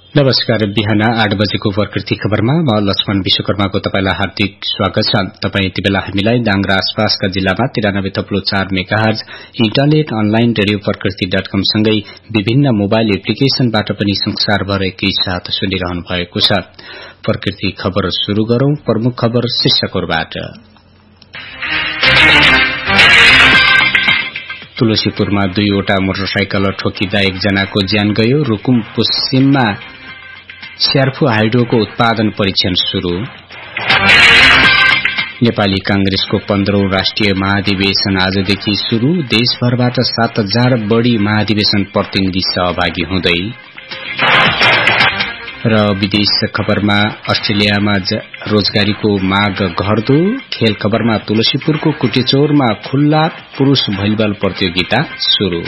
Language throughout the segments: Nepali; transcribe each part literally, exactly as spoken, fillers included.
नमस्कार। बिहान आठ बजेको प्रकृति खबरमा म लक्ष्मण विश्वकर्माको तपाईलाई हार्दिक स्वागत छ। तपाई यति बेला हामीलाई दाङ र आसपासका जिल्लामा तिरानब्बे थप्लो चार मेगाहर्ज इन्टरनेट अनलाइन रेडियो प्रकृति डट कम सँगै विभिन्न मोबाइल एप्लिकेशनबाट पनि संसारभर एकै साथ सुनिरहनु भएको छ। प्रकृति खबर शुरू गरौं। प्रमुख खबर शीर्षकबाट। तुलसीपुरमा दुईवटा मोटरसाइकल ठोकिँदा एकजनाको ज्यान गयो। रुकुम पश्चिममा स्यार्फु हाइड्रोको उत्पादन परीक्षण शुरू। नेपाली कांग्रेसको पन्ध्रौं राष्ट्रिय महाधिवेशन आजदेखि शुरू। देशभरबाट सात हजार बढ़ी महाधिवेशन प्रतिनिधि सहभागी हुँदै। र विदेश खबरमा अस्ट्रेलियामा रोजगारीको माग घट्दो। खेल खबरमा तुलसीपुरको कुटेचौरमा खुल्ला पुरूष भलिबल प्रतियोगिता शुरू।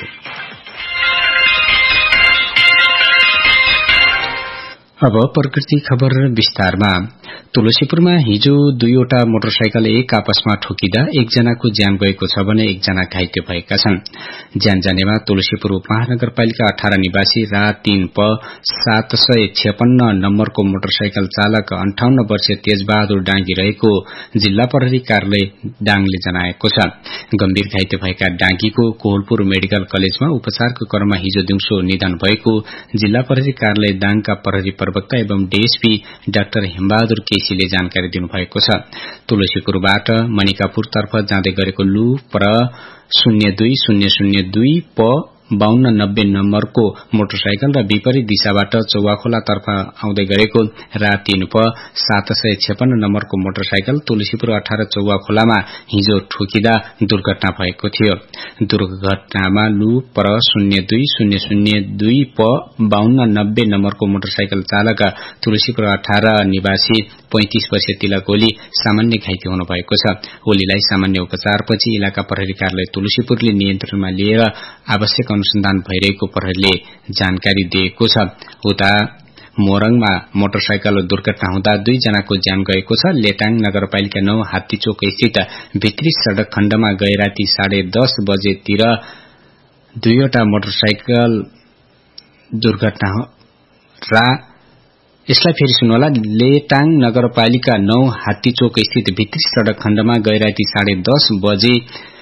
अब प्रकृति खबर विस्तारमा। तुलसीपुरमा हिजो दुईवटा मोटरसाइकल एक आपसमा ठोकिँदा एकजनाको ज्यान गएको छ भने एकजना घाइते भएका छन्। ज्यान जानेमा तुलसीपुर उपमहानगरपालिका अठारह निवासी रात तीन प सात सय छप्पन्न नम्बरको मोटरसाइकल चालक अन्ठाउन्न वर्षीय तेजबहादुर डाँगी रहेको जिल्ला प्रहरी कार्यालय डाङले जनाएको छ। गम्भीर घाइते भएका डाँगीको कोहलपुर मेडिकल कलेजमा उपचारको क्रममा हिजो दिउँसो निधन भएको जिल्ला प्रहरी कार्यालय डाङका प्रहरी प्रवक्ता एवं डीएसपी डाक्टर हेमबहादुर केसीले जानकारी दिनुभएको छ। तुलसीपुरबाट मणिकापुरतर्फ जाँदै गरेको लु प्र शून्य दुई शून्य शून्य दुई प बाहन्न नब्बे नम्बरको मोटरसाइकल र विपरीत दिशाबाट चौवाखोलातर्फ आउँदै गरेको रात तीन प सात सय छप्पन्न नम्बरको मोटरसाइकल तुलसीपुर अठारह चौवाखोलामा हिजो ठोकिँदा दुर्घटना भएको थियो। दुर्घटनामा लु प्र शून्य दुई शून्य शून्य दुई प बाहन्न नब्बे नम्बरको मोटरसाइकल चालक तुलसीपुर अठारह निवासी पैंतीस वर्षीय तिलक ओली सामान्य घाइते हुनु भएको छ। ओलीलाई सामान्य उपचारपछि इलाका प्रहरी कार्यालय तुलसीपुरले नियन्त्रणमा लिएर आवश्यक अनुसन्धान भइरहेको प्रहरीले जानकारी दिएको छ। उता मोरङमा मोटरसाइकल दुर्घटना हुँदा दुई जनाको ज्यान गएको छ। लेटाङ नगरपालिका नौ हात्तीचोक स्थित भित्री सड़क खण्डमा गए राति साढे दस बजेतिर दुईवटा मोटरसाइकल दुर्घटना रा यसलाई फेरि सुन्नुहोला। लेटाङ नगरपालिका नौ हात्तीचोक स्थित भित्री सड़क खण्डमा गए राति साढे दस बजे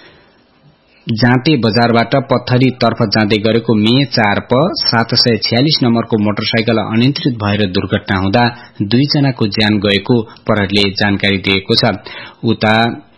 जाँते बजारबाट पत्थरी तर्फ जाँदै गरेको मे चार प सात सय छ्यालिस नम्बरको मोटरसाइकल अनियन्त्रित भएर दुर्घटना हुँदा दुईजनाको ज्यान गएको प्रहरीले जानकारी दिएको छ। उता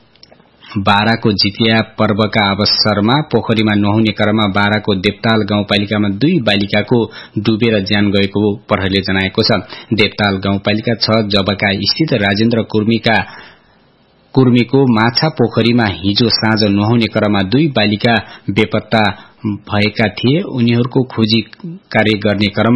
बाराको जितिया पर्वका अवसरमा पोखरीमा नुहाउने क्रममा बाराको देवताल गाउँपालिकामा दुई बालिकाको डुबेर ज्यान गएको प्रहरीले जनाएको छ। देवताल गाउँपालिका छ जबका स्थित राजेन्द्र कुर्मीका कुर्मीको माछा पोखरीमा हिजो साँझ नुहाउने क्रममा दुई बालिका बेपत्ता भएका थिए। उनीहरूको खोजी कार्य गर्ने क्रम